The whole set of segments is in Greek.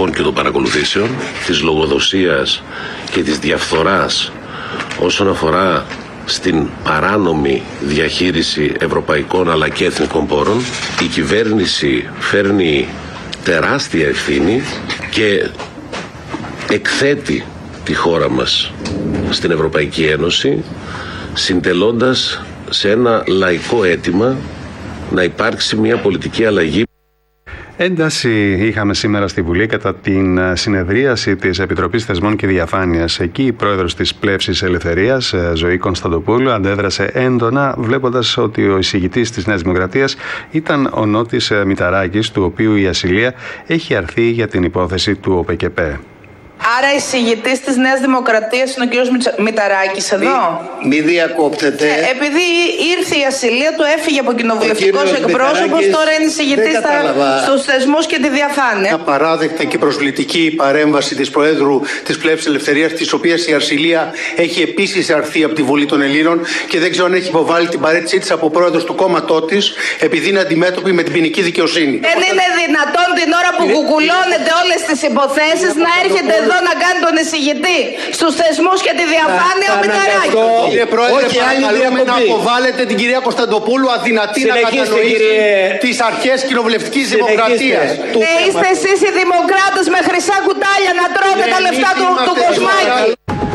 ελέγχων και των παρακολουθήσεων, της λογοδοσίας και της διαφθοράς όσον αφορά στην παράνομη διαχείριση ευρωπαϊκών αλλά και εθνικών πόρων. Η κυβέρνηση φέρνει τεράστια ευθύνη και εκθέτει τη χώρα μας στην Ευρωπαϊκή Ένωση, συντελώντας σε ένα λαϊκό αίτημα να υπάρξει μια πολιτική αλλαγή. Ένταση είχαμε σήμερα στη Βουλή κατά την συνεδρίαση της Επιτροπής Θεσμών και Διαφάνειας. Εκεί η πρόεδρος της Πλεύσης Ελευθερίας, Ζωή Κωνσταντοπούλου, αντέδρασε έντονα, βλέποντας ότι ο εισηγητής της Νέας Δημοκρατίας ήταν ο Νότης Μηταράκης, του οποίου η ασυλία έχει αρθεί για την υπόθεση του ΟΠΚΠ. Άρα εισηγητής της Νέας Δημοκρατίας είναι ο κ. Μηταράκης εδώ. Μη διακόπτετε. Επειδή ήρθε η ασυλία του, έφυγε από κοινοβουλευτικός εκπρόσωπος, τώρα είναι εισηγητής στους θεσμούς και τη διαφάνεια. Απαράδεκτα και προσβλητική η παρέμβαση της Προέδρου της Πλεύσης Ελευθερίας, της οποίας η ασυλία έχει επίσης αρθεί από τη Βουλή των Ελλήνων και δεν ξέρω αν έχει υποβάλει την παρέτησή της από πρόεδρος του κόμματό της, επειδή είναι αντιμέτωπη με την ποινική δικαιοσύνη. Δεν είναι δυνατόν την ώρα που κουκουλώνετε όλες τις υποθέσεις να έρχεται εδώ να κάνει τον εισηγητή στους θεσμούς και τη διαφάνεια ο Μηταράκης. Κύριε Πρόεδρε, παρακαλούμε να αποβάλλετε την κυρία Κωνσταντοπούλου αδυνατή να κατανοήσει τις αρχές κοινοβουλευτικής δημοκρατίας. Είστε εσείς οι δημοκράτες με χρυσά κουτάλια να τρώτε τα λεφτά του Κοσμάκη.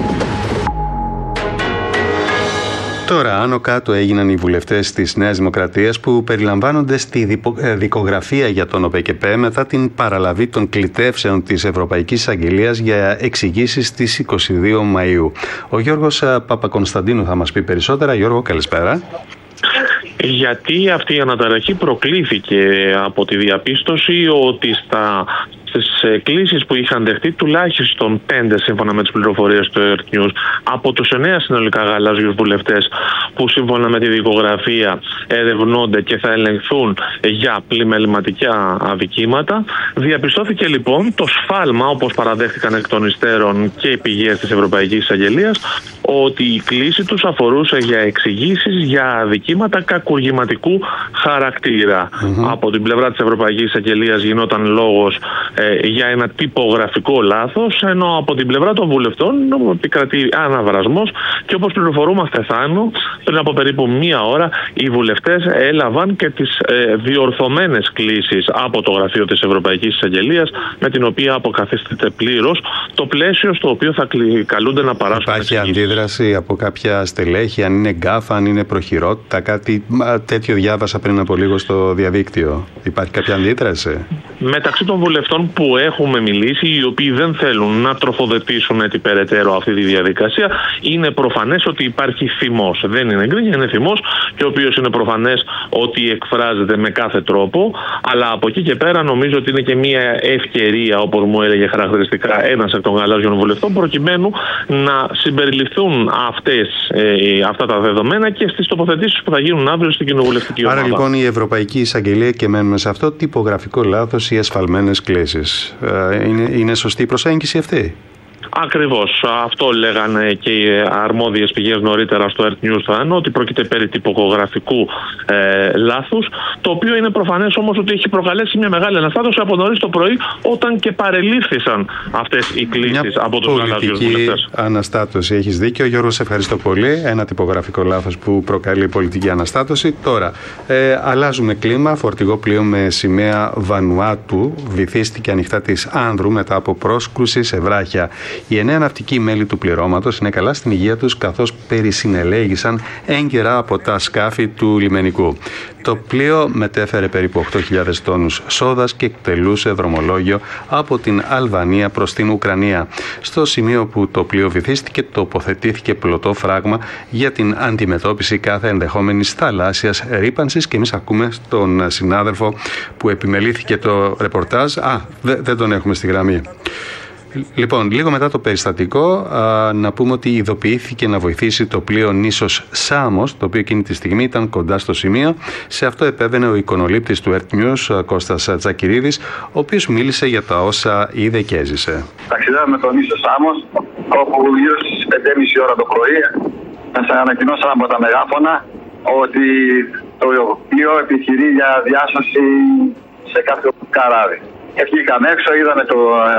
Τώρα, άνω κάτω έγιναν οι βουλευτές της Νέας Δημοκρατίας που περιλαμβάνονται στη δικογραφία για τον ΟΠΚΠ μετά την παραλαβή των κλητεύσεων της Ευρωπαϊκής Εισαγγελίας για εξηγήσεις στις 22 Μαΐου. Ο Γιώργος Παπακωνσταντίνου θα μας πει περισσότερα. Γιώργο, καλησπέρα. Γιατί αυτή η αναταραχή προκλήθηκε από τη διαπίστωση ότι στις κλήσεις που είχαν δεχτεί τουλάχιστον 5, σύμφωνα με τις πληροφορίες του Earth News, από τους 9 συνολικά γαλάζιους βουλευτές που σύμφωνα με τη δικογραφία ερευνώνται και θα ελεγχθούν για πλημεληματικά αδικήματα, διαπιστώθηκε λοιπόν το σφάλμα, όπως παραδέχτηκαν εκ των υστέρων και οι πηγές της Ευρωπαϊκής Εισαγγελίας, ότι η κλήση τους αφορούσε για εξηγήσεις για αδικήματα κακουργηματικού χαρακτήρα. Από την πλευρά της Ευρωπαϊκής Εισαγγελίας γινόταν λόγος για ένα τυπογραφικό λάθος, ενώ από την πλευρά των βουλευτών επικρατεί αναβρασμός και όπως πληροφορούμαστε Θάνο, πριν από περίπου μία ώρα οι βουλευτές έλαβαν και τις διορθωμένες κλήσεις από το γραφείο της Ευρωπαϊκής Εισαγγελίας, με την οποία αποκαθίσταται πλήρως το πλαίσιο στο οποίο θα καλούνται να παράσχουν. Υπάρχει αντίδραση από κάποια στελέχη, αν είναι γκάφα, αν είναι προχειρότητα, κάτι τέτοιο διάβασα πριν από λίγο στο διαδίκτυο. Υπάρχει κάποια αντίδραση? Μεταξύ των βουλευτών που έχουμε μιλήσει, οι οποίοι δεν θέλουν να τροφοδετήσουν έτσι περαιτέρω αυτή τη διαδικασία, είναι προφανές ότι υπάρχει θυμός. Δεν είναι γκρίνια, είναι θυμός, και ο οποίος είναι προφανές ότι εκφράζεται με κάθε τρόπο, αλλά από εκεί και πέρα νομίζω ότι είναι και μια ευκαιρία, όπως μου έλεγε χαρακτηριστικά ένας εκ των γαλάζιων βουλευτών, προκειμένου να συμπεριληφθούν αυτά τα δεδομένα και στις τοποθετήσεις που θα γίνουν αύριο στην κοινοβουλευτική ομάδα. Άρα λοιπόν η Ευρωπαϊκή Εισαγγελία, και μένουμε σε αυτό, τυπογραφικό λάθος ή ασφαλμένες κλήσεις. Είναι σωστή η προσέγγιση αυτή? Ακριβώς. Αυτό λέγανε και οι αρμόδιες πηγές νωρίτερα στο Earth News, ότι πρόκειται περί τυπογραφικού λάθους, το οποίο είναι προφανές όμως ότι έχει προκαλέσει μια μεγάλη αναστάτωση από νωρίς το πρωί, όταν και παρελήφθησαν αυτές οι κλήσεις από τους γαλάζιους βουλευτές. Αναστάτωση, έχεις δίκιο Γιώργο, σε ευχαριστώ πολύ. Ένα τυπογραφικό λάθος που προκαλεί πολιτική αναστάτωση. Τώρα, αλλάζουμε κλίμα. Φορτηγό πλοίο με σημαία Βανουάτου βυθίστηκε ανοιχτά της Άνδρου μετά από πρόσκρουση σε βράχια. Οι 9 ναυτικοί μέλη του πληρώματος είναι καλά στην υγεία τους, καθώς περισυνελέγησαν έγκαιρα από τα σκάφη του λιμενικού. Το πλοίο μετέφερε περίπου 8.000 τόνους σόδας και εκτελούσε δρομολόγιο από την Αλβανία προς την Ουκρανία. Στο σημείο που το πλοίο βυθίστηκε τοποθετήθηκε πλωτό φράγμα για την αντιμετώπιση κάθε ενδεχόμενης θαλάσσιας ρύπανσης, και εμείς ακούμε τον συνάδελφο που επιμελήθηκε το ρεπορτάζ. Δεν τον έχουμε στη γραμμή. Λοιπόν, λίγο μετά το περιστατικό, να πούμε ότι ειδοποιήθηκε να βοηθήσει το πλοίο νήσος Σάμος, το οποίο εκείνη τη στιγμή ήταν κοντά στο σημείο. Σε αυτό επέβαινε ο εικονολήπτης του Earth News, Κώστας Τζακυρίδης, ο οποίος μίλησε για τα όσα είδε και έζησε. Ταξιδεύαμε το νήσο Σάμος, όπου γύρω στις 5.30 ώρα το πρωί μας ανακοινώσαν από τα μεγάφωνα ότι το πλοίο επιχειρεί για διάσωση σε κάποιο καράβι. Βγήκαμε έξω, είδαμε